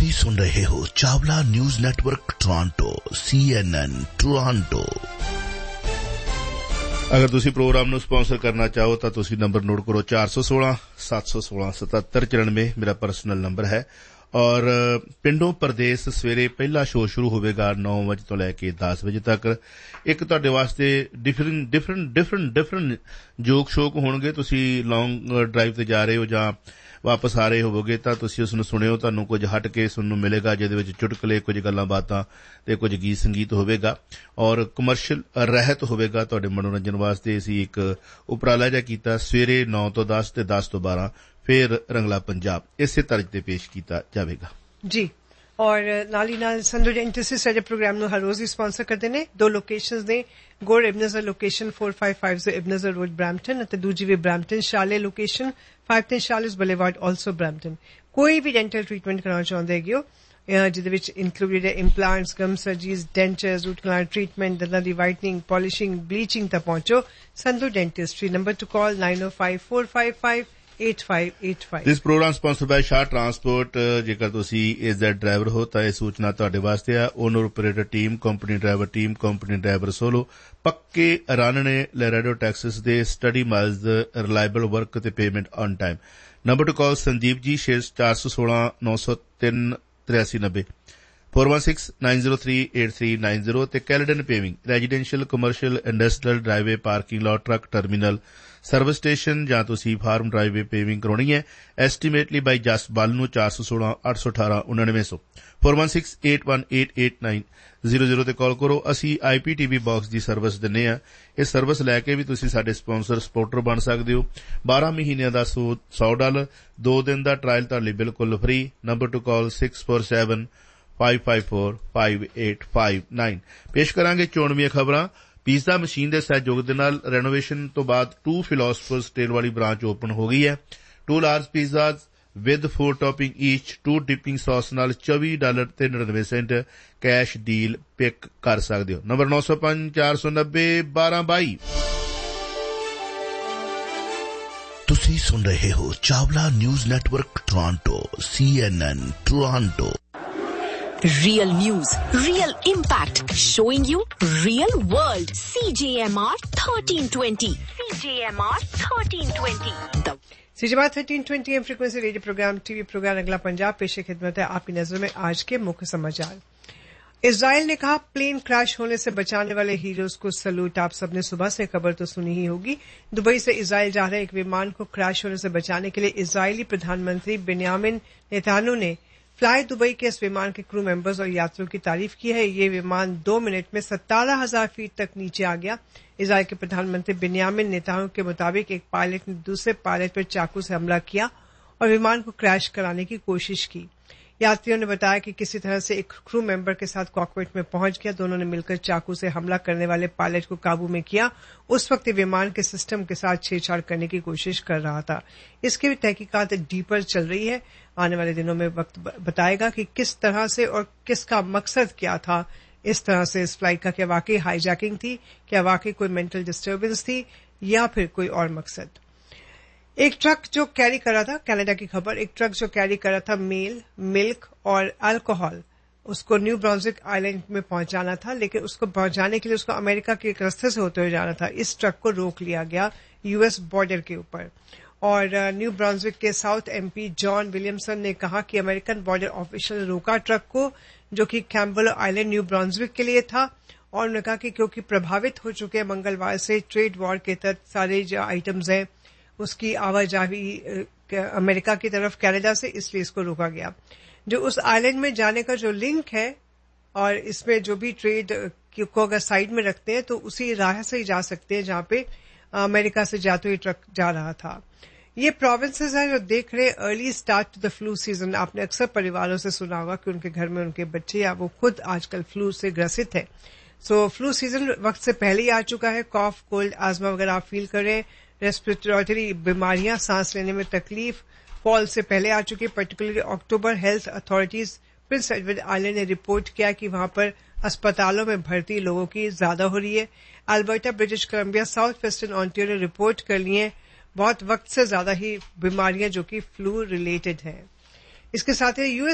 तुसी सुन रहे हो Chawla news network Toronto CNN Toronto. अगर तुसी प्रोग्राम ਨੂੰ स्पॉन्सर करना चाहो तो तुसी नंबर नोट करो 416 716 7794 मेरा पर्सनल नंबर है। और पिंडों प्रदेश सवेरे पहला शो शुरू होगा 9 बजे तो लैके 10 बजे तक। एक तुहाडे वास्ते डिफरेंट जोक शोक होणगे। तुसी लॉन्ग ड्राइव ते जा रहे हो जां वापस आ रहे होवोगे तां तुसी उस नूं सुणियो, तुहानूं कुछ हट के सुणन नूं मिलेगा जिहदे विच चुटकले, कुछ गल्लां बातां ते कुछ गीत संगीत होवेगा और कमर्शियल रहत होवेगा तुहाडे मनोरंजन वास्ते। असीं एक उपराला जिहा कीता सवेरे 9 ਤੋਂ 10 ते 10 ਤੋਂ 12 फिर रंगला पंजाब इसे तर्ज ते पेश किया जाएगा जी। और नाली नाल संधू डेंटिस्ट साडे प्रोग्राम ਨੂੰ हर रोज ही स्पॉन्सर करते ने। दो लोकेशंस ने गोर इब्नज़र लोकेशन 4550 इब्नज़र रोड ब्रैम्पटन ਅਤੇ दूजी भी ब्रैम्पटन शाले लोकेशन 510 शार्लेस बुलेवार्ड आल्सो ब्रैम्पटन। कोई भी डेंटल ट्रीटमेंट कराना चाਹੁੰਦੇ ਹੈਗੇ ਹੋ ਜਿਹਦੇ ਵਿੱਚ ਇਨਕਲੂਡਡ ਹੈ ਇੰਪਲਾਂਟਸ, ਗਮ ਸਰਜਰੀਜ਼, ਡੈਂਚਰਸ, ਰੂਟ ਕਨਾਲ ਟ੍ਰੀਟਮੈਂਟ, ਦੰਦਾਂ ਦੀ ਵਾਈਟਨਿੰਗ, ਪਾਲਿਸ਼ਿੰਗ, ਬਲੀਚਿੰਗ ਤੱਕ ਪਹੁੰਚੋ Sandhu ਡੈਂਟਿਸਟਰੀ। Number two call 9054558585। This programme sponsored by Shah transport. जेकर तुसी इस दा ड्राइवर हो तां इह सूचना तुहाडे वास्ते है। Owner operator team, company driver solo पक्के रानने लैरेडो taxis they study miles reliable work ते payment on time. Number two call Sandeep ji 416 903 8390 416-903-8390 ਤੇ Caledon ਪੇਵਿੰਗ residential, commercial, industrial, driveway, parking lot, truck terminal, service station ਜਾਂ ਤੁਸੀਂ ਫਾਰਮ ਡਰਾਈਵੇ ਪੇਵਿੰਗ ਕਰਾਉਣੀ ਹੈ ਐਸਟੀਮੇਟਲੀ ਬਾਈ just ਬਲ ਨੂੰ 416 818 9900 416-8188-900 ਤੇ ਕਾਲ ਕਰੋ। ਅਸੀਂ IPTV ਬਾਕਸ ਦੀ ਸਰਵਿਸ ਦਿੰਨੇ ਆ। ਇਹ ਸਰਵਿਸ ਲੈ ਕੇ ਵੀ ਤੁਸੀਂ ਸਾਡੇ ਸਪਾਂਸਰ ਸਪੋਰਟਰ ਬਣ ਸਕਦੇ ਹੋ। 12 ਮਹੀਨਿਆਂ ਦਾ $100, 2 ਦਿਨ ਦਾ ਟ੍ਰਾਇਲ ਤੁਹਾਡੇ ਲਈ ਬਿਲਕੁਲ ਫ੍ਰੀ। ਨੰਬਰ ਟੂ ਕਾਲ 647-554-5859। पेश करांगे चोणवीं खबरां। पीज़ा मशीन के सहयोग के नाल रेनोवेशन तो बाद 2 फिलोसफर्स टेल वाली ब्रांच ओपन हो गई है। 2 large pizzas with 4 topping each, 2 dipping sauce नाल $24.99 कैश डील पिक कर सकते हो। नंबर 905 490 1222। तुसी सुन रहे हो Chawla news network Toronto CNN Toronto. Real news, real impact, showing you real world. CJMR 1320. CJMR 1320. CJMR 1320 M frequency radio programme, TV programme अगला पंजाब पेश खिदमत है आपकी नजर में आज के मुख्य समाचार। इजराइल ने कहा प्लेन क्रैश होने से बचाने वाले हीरोज को सलूट। आप सबने सुबह से खबर तो सुनी ही होगी। दुबई से इजराइल जा रहे एक विमान को क्रैश होने से बचाने के लिए इजरायली प्रधानमंत्री बेंयामिन नेतन्याहू ने फ्लाई दुबई के इस विमान के क्रू मेंबर्स और यात्रियों की तारीफ की है। ये विमान 2 मिनट में 17,000 फीट तक नीचे आ गया। इजराइल के प्रधानमंत्री बेंयामिन नेतन्याहू के मुताबिक एक पायलट ने दूसरे पायलट पर चाकू से हमला किया और विमान को क्रैश कराने की कोशिश की। यात्रियों ने बताया कि किसी तरह से एक क्रू मेंबर के साथ कॉकपिट में पहुंच गया। दोनों ने मिलकर चाकू से हमला करने वाले पायलट को काबू में किया। उस वक्त विमान के सिस्टम के साथ छेड़छाड़ करने की कोशिश कर रहा था। इसकी भी तहकीकात डीपर चल रही है। आने वाले दिनों में वक्त बताएगा कि किस तरह से और किसका मकसद क्या था इस तरह से इस फ्लाइट का। क्या वाकई हाईजैकिंग थी, क्या वाकई कोई मेंटल डिस्टर्बेंस थी या फिर कोई और मकसद। एक ट्रक जो कैरी कर रहा था, कनाडा की खबर, एक ट्रक जो कैरी कर रहा था मेल, मिल्क और अल्कोहल, उसको न्यू ब्रांसविक आइलैंड में पहुंचाना था, लेकिन उसको पहुंचाने के लिए उसको अमेरिका के एक रास्ते से होते हुए जाना था। इस ट्रक को रोक लिया गया यूएस बॉर्डर के ऊपर। और न्यू ब्रांसविक के साउथ MP जॉन विलियमसन ने कहा कि अमेरिकन बॉर्डर ऑफिशियल ने रोका ट्रक को, जो कि कैम्पबेल आइलैंड न्यू ब्रांसविक के लिए था। और उन्होंने कहा कि क्योंकि प्रभावित हो चुके मंगलवार से ट्रेड वॉर के तहत सारे जो आइटम्स हैं उसकी आवाजाही अमेरिका की तरफ कनाडा से, इसलिए इसको रोका गया। जो उस आइलैंड में जाने का जो लिंक है और इसमें जो भी ट्रेड को अगर साइड में रखते हैं तो उसी राह से ही जा सकते हैं जहां पे अमेरिका से जाते हुए ट्रक जा रहा था। ये प्रोविंसेस हैं जो देख रहे early start to the flu season. आपने अक्सर परिवारों से सुना होगा कि उनके घर में उनके बच्चे या वो खुद आजकल फ्लू से ग्रसित है। सो फ्लू सीजन वक्त से पहले ही आ चुका है। कॉफ, कोल्ड, आजमा वगैरह आप फील कर रहे हैं। रेस्पिरेटरी बीमारियां, सांस लेने में तकलीफ फॉल से पहले आ चुकी है। पर्टिकुलरली अक्टूबर health authorities Prince Edward island ने रिपोर्ट किया कि वहां पर अस्पतालों में भर्ती लोगों की ज्यादा हो रही है। Alberta, British Columbia, south western Ontario report कर ली है बहुत वक्त से ज्यादा ही बीमारियां जो कि फ्लू रिलेटेड है। इसके साथ ही यूएस